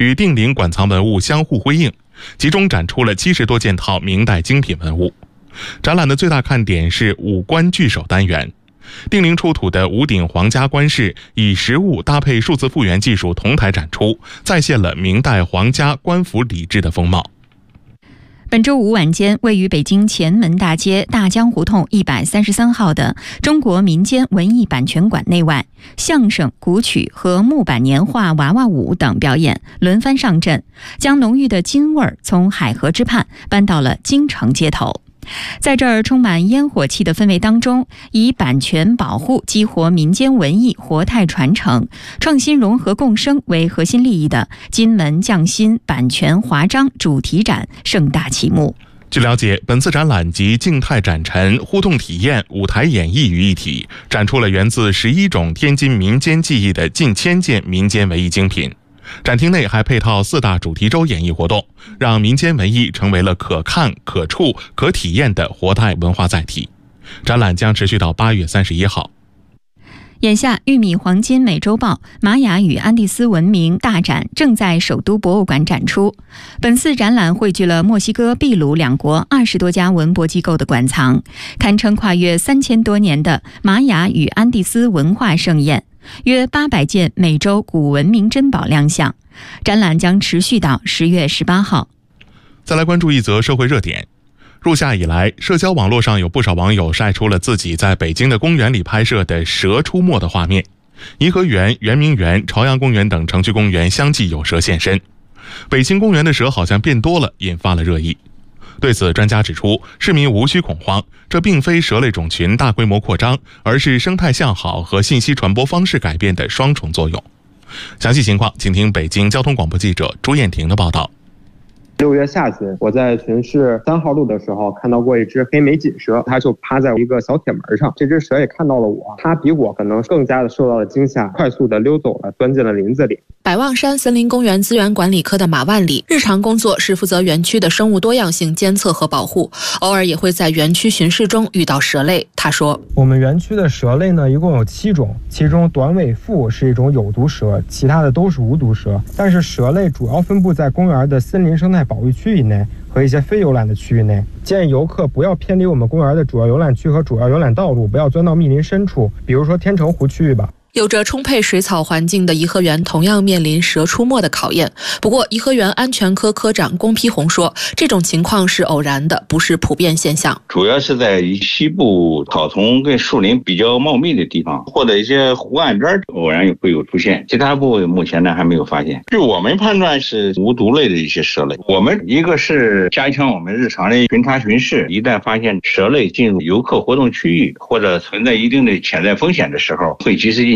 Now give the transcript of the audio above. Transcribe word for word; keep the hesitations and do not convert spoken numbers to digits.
与定陵馆藏文物相互辉映，集中展出了七十多件套明代精品文物。展览的最大看点是五官聚首单元。定陵出土的五顶皇家冠饰以实物搭配数字复原技术同台展出，再现了明代皇家官府礼制的风貌。 本周五晚间，位于北京前门大街大江胡同一百三十三号的中国民间文艺版权馆内外，相声、古曲和木板年画娃娃舞等表演轮番上阵，将浓郁的京味儿从海河之畔搬到了京城街头。在这儿充满烟火气的氛围当中，以版权保护激活民间文艺活态传承、创新融合共生为核心利益的金门匠心版权华章主题展盛大启幕。 据了解，本次展览集静态展陈、互动体验、舞台演绎于一体，展出了源自十一种天津民间技艺的近千件民间文艺精品。展厅内还配套四大主题周演艺活动，让民间文艺成为了可看、可触、可体验的活态文化载体。展览将持续到八月三十一号。 眼下，玉米黄金美洲豹玛雅与安第斯文明大展正在首都博物馆展出。本次展览汇聚了墨西哥、秘鲁两国二十多家文博机构的馆藏，堪称跨越三千多年的玛雅与安第斯文化盛宴。约八百件美洲古文明珍宝亮相，展览将持续到十月十八号。 再来关注一则社会热点。入夏以来，社交网络上有不少网友晒出了自己在北京的公园里拍摄的蛇出没的画面。颐和园、圆明园、朝阳公园等城区公园相继有蛇现身。北京公园的蛇好像变多了，引发了热议。对此，专家指出，市民无需恐慌，这并非蛇类种群大规模扩张，而是生态向好和信息传播方式改变的双重作用。详细情况，请听北京交通广播记者朱艳婷的报道。 六月下旬，我在巡视三号路的时候，看到过一只黑眉锦蛇，它就趴在一个小铁门上。这只蛇也看到了我，它比我可能更加的受到了惊吓，快速的溜走了，钻进了林子里。 百望山森林公园资源管理科的马万里，日常工作是负责园区的生物多样性监测和保护，偶尔也会在园区巡视中遇到蛇类。他说：“ 我们园区的蛇类呢，一共有七种，其中短尾蝮是一种有毒蛇，其他的都是无毒蛇。但是蛇类主要分布在公园的森林生态保育区域内和一些非游览的区域内，建议游客不要偏离我们公园的主要游览区和主要游览道路，不要钻到密林深处，比如说天成湖区域吧。” 有着充沛水草环境的颐和园同样面临蛇出没的考验。不过，颐和园安全科科长龚丕宏说，这种情况是偶然的，不是普遍现象。 主要是在西部草丛跟树林比较茂密的地方，或者一些湖岸边偶然会有出现，其他部位目前呢还没有发现。据我们判断是无毒类的一些蛇类。我们一个是加强我们日常的巡查巡视，一旦发现蛇类进入游客活动区域或者存在一定的潜在风险的时候，会及时进行